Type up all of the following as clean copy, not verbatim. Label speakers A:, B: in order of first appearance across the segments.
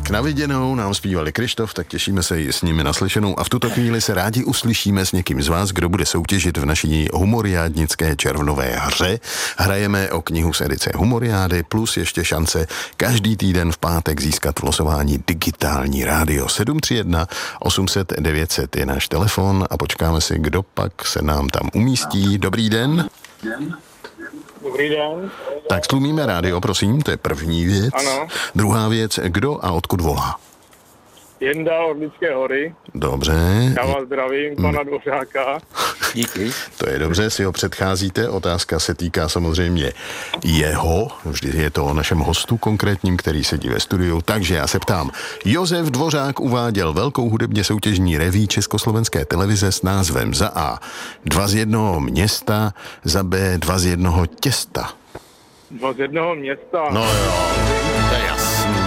A: Tak na viděnou nám zpívali Krištof, tak těšíme se i s nimi na slyšenou a v tuto chvíli se rádi uslyšíme s někým z vás, kdo bude soutěžit v naší humoriádnické červnové hře. Hrajeme o knihu z edice Humoriády plus ještě šance každý týden v pátek získat v losování digitální rádio. 731 800 900 je náš telefon a počkáme si, kdo pak se nám tam umístí. Dobrý den.
B: Dobrý den.
A: Tak stlumíme rádio, prosím, to je první věc.
B: Ano.
A: Druhá věc, kdo a odkud volá?
B: Jenda Orlické hory.
A: Dobře.
B: Já vás zdravím, pana Dvořáka.
C: Díky.
A: To je dobře, si ho předcházíte. Otázka se týká samozřejmě jeho, vždy je to o našem hostu konkrétním, který sedí ve studiu. Takže já se ptám, Josef Dvořák uváděl velkou hudebně soutěžní reví Československé televize s názvem za A 2 z jednoho města, za B 2 z jednoho těsta.
B: 2 z jednoho města.
A: No jo, to je jasný.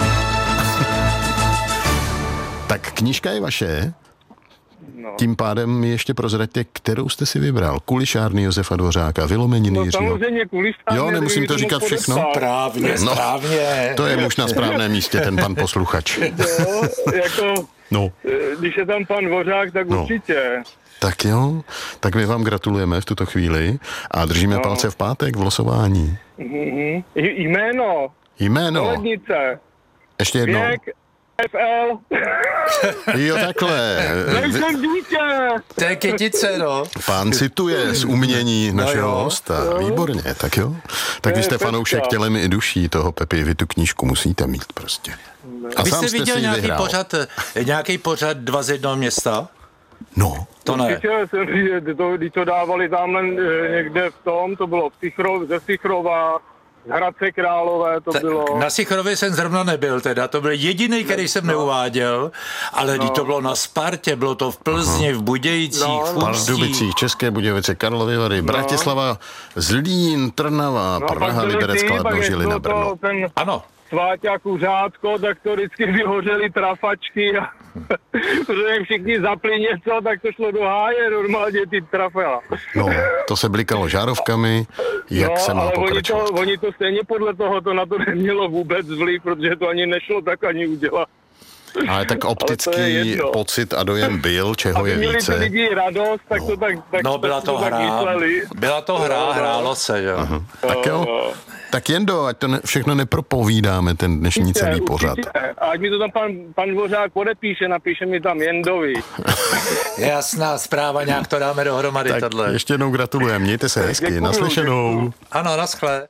A: Tak knížka je vaše,
B: No.
A: tím pádem mi ještě prozraďte, kterou jste si vybral. Kulišárny Josefa Dvořáka, Vylomeniny
B: No
A: Jiřího.
B: samozřejmě Kulišárny.
A: Jo, nemusím to říkat všechno.
C: Správně.
A: To je už na správném místě, ten pan posluchač.
B: Jo, jako,
A: No.
B: když je tam pan Dvořák, tak
A: No.
B: určitě.
A: Tak jo, tak my vám gratulujeme v tuto chvíli a držíme palce v pátek v losování.
B: Jméno.
A: Jméno.
B: Kolednice.
A: Ještě jednou.
B: Věk. FL.
A: Jo, takhle.
B: Nejsem dítě.
C: To je kytice, no.
A: Pán cituje z umění našeho
C: jo.
A: hosta. Výborně, tak jo. Tak vy jste fanoušek tělem i duší toho Pepi, vy tu knížku musíte mít prostě. A
C: Vy
A: sám
C: jste
A: jste
C: viděl
A: si ji vyhrál.
C: nějaký pořad 2 z jednoho města?
A: No.
C: To ne.
B: Určitě jsem, když to dávali tamhle někde v tom, to bylo ze Sichrova, z Hradce Králové, to bylo.
C: Na Sichrově jsem zrovna nebyl teda, to byl jediný, který jsem neuváděl, ale když to bylo na Spartě, bylo to v Plzni, v Budějcích, v Ústí.
A: Pardubicích, České Budějovice, Karlovy Vary, Bratislava, Zlín, Trnava, Praha, Liberec, Kladno, Žilina, Brno.
C: Ano.
B: Sváťa Kuřátko, tak to vždycky vyhořely trafačky a protože jak všichni zapli něco, tak to šlo do háje normálně ty trafela.
A: No, to se blikalo žárovkami, jak se má
B: ale
A: pokračovat.
B: oni to stejně podle toho, to na to nemělo vůbec vliv, protože to ani nešlo tak ani udělat.
A: Ale tak
B: Ale to je
A: optický
B: jedno.
A: pocit a dojem byl, čeho je
B: Měli ty
A: více.
B: lidi radost, tak to tak
C: No, byla to
B: tak
C: hra.
B: mysleli.
C: Byla to hra, hrálo se, jo.
A: Tak jo. Tak Jendo, ať to všechno nepropovídáme, ten dnešní celý pořad.
B: A ať mi to tam pan Dvořák podepíše, napíše mi tam Jendovi.
C: Jasná zpráva, nějak to dáme dohromady,
A: Tak
C: tohle.
A: ještě jednou gratulujeme, mějte se hezky,
B: Děkuju,
A: naslyšenou.
B: děkuju.
C: Ano, naschle.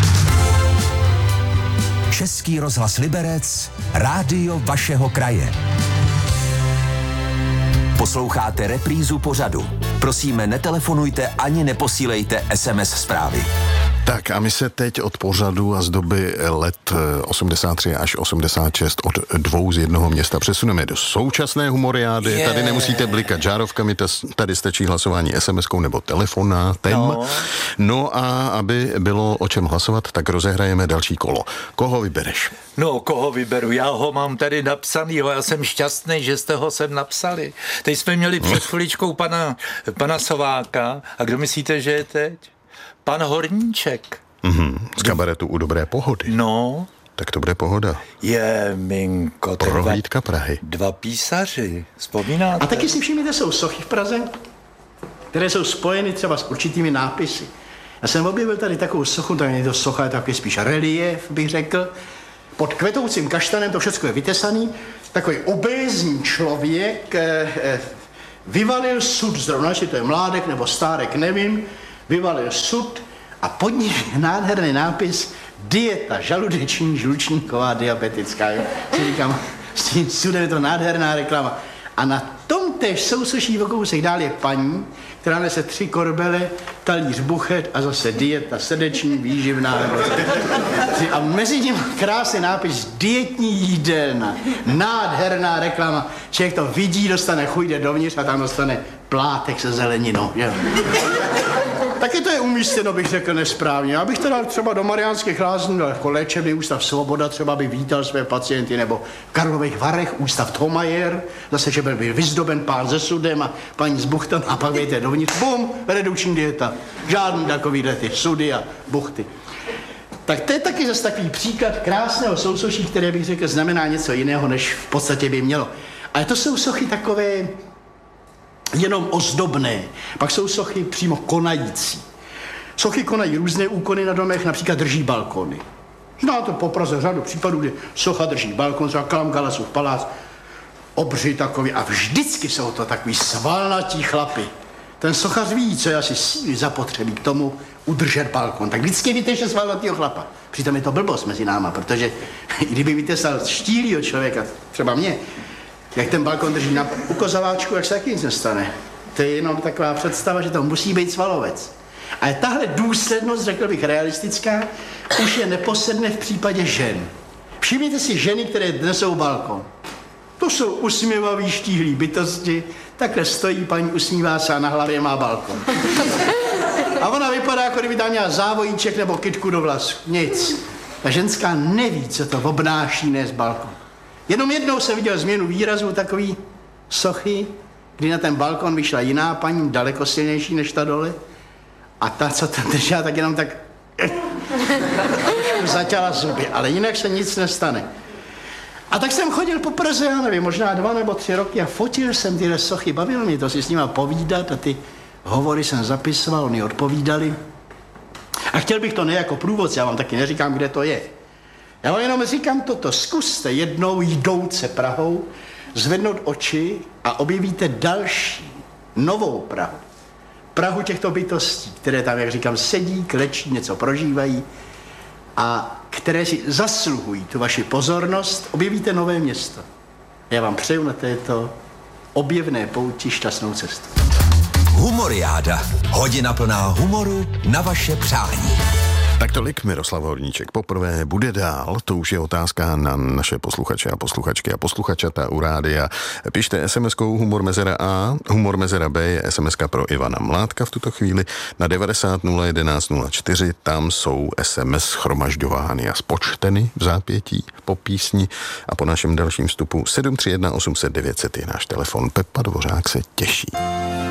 D: Český rozhlas Liberec, rádio vašeho kraje. Posloucháte reprízu pořadu. Prosíme, netelefonujte ani neposílejte SMS zprávy.
A: Tak a my se teď od pořadu a z doby let 83 až 86 od 2 z jednoho města přesuneme do současné humoriády. Tady nemusíte blikat žárovkami, tady stačí hlasování SMS-kou nebo telefonátem. No a aby bylo o čem hlasovat, tak rozehrajeme další kolo. Koho vybereš?
C: No, koho vyberu? Já ho mám tady napsanýho, já jsem šťastný, že jste ho sem napsali. Teď jsme měli před chviličkou pana Sováka. A kdo myslíte, že je teď? Pan Horníček.
A: Z kabaretu U dobré pohody.
C: No.
A: Tak to bude pohoda.
C: Je, minko.
A: Prohlídka Prahy.
C: 2 písaři. Vzpomínáte?
E: A taky si všimněte, jsou sochy v Praze, které jsou spojeny třeba s určitými nápisy. Já jsem objevil tady takovou sochu, tak je to socha, je takový spíš relief, bych řekl. Pod kvetoucím kaštanem to všechno je vytesaný. Takový obézní člověk vyvalil sud zrovna, jestli to je mládek nebo stárek, nevím, vyvalil sud a pod ním je nádherný nápis dieta žaludeční, žlučníková, diabetická. Jo? Si říkám, s tím sudem je to nádherná reklama. A na tom též sousoší o kousek dál je paní, která nese 3 korbele, talíř buchet a zase dieta srdeční, výživná. A mezi tím krásný nápis dietní jídelna, nádherná reklama. Člověk to vidí, dostane chuť, jde dovnitř a tam dostane plátek se zeleninou. Jo. Taky to je umístěno, bych řekl, nesprávně. Já bych to dal třeba do Mariánských Lázní, jako léčebný ústav Svoboda, třeba by vítal své pacienty, nebo v Karlových Varech ústav Thomayer, zase, že byl vyzdoben pán se sudem a paní s buchtami a pak vějte dovnitř, bum, redukční dieta. Žádný takovýhle ty sudy a buchty. Tak to je taky zase takový příklad krásného sousoší, které bych řekl znamená něco jiného, než v podstatě by mělo. Ale to jsou sochy takové jenom ozdobné. Pak jsou sochy přímo konající. Sochy konají různé úkony na domech, například drží balkony. Znáte po Praze řadu případů, kdy socha drží balkon, třeba Kalamgalasův palác, obři takový, a vždycky jsou to takový svalnatí chlapy. Ten sochař ví, co je asi síly zapotřebí k tomu udržet balkon. Tak vždycky vyteže svalnatýho chlapa. Přitom je to blbost mezi náma, protože kdyby vytesal štílýho člověka, třeba mě, jak ten balkon drží na ukozováčku, jak se taky nic nestane. To je jenom taková představa, že to musí být svalovec. Ale tahle důslednost, řekl bych, realistická, už je neposedne v případě žen. Všimněte si ženy, které nesou balkon. To jsou usměvavý, štíhlí bytosti. Takhle stojí, paní usmívá se a na hlavě má balkon. A ona vypadá, jako kdyby tam měla závojíček nebo kytku do vlasů. Nic. Ta ženská neví, co to obnáší nést balkon. Jenom jednou jsem viděl změnu výrazu takový sochy, kdy na ten balkon vyšla jiná paní, daleko silnější než ta dole. A ta, co tam držela, tak jenom tak zatěla zuby, ale jinak se nic nestane. A tak jsem chodil po Praze, já nevím, možná 2 nebo 3 roky a fotil jsem tyhle sochy, bavilo mě to si s nima povídat a ty hovory jsem zapisoval, oni odpovídali. A chtěl bych to ne jako průvodce, já vám taky neříkám, kde to je. Já vám jenom říkám toto, zkuste jednou jdouce Prahou zvednout oči a objevíte další, novou Prahu. Prahu těchto bytostí, které tam, jak říkám, sedí, klečí, něco prožívají a které si zasluhují tu vaši pozornost, objevíte nové město. Já vám přeju na této objevné pouti šťastnou cestu.
D: Humoriáda. Hodina plná humoru na vaše přání.
A: Tak tolik Miroslav Horníček. Poprvé bude dál, to už je otázka na naše posluchače a posluchačky a posluchačata u rádia. Pište SMS-kou Humor Mezera A, Humor Mezera B je SMS-ka pro Ivana Mládka v tuto chvíli na 90 011 04, tam jsou SMS shromažďovány a spočteny v zápětí po písni a po našem dalším vstupu 731 800 900 je náš telefon. Pepa Dvořák se těší.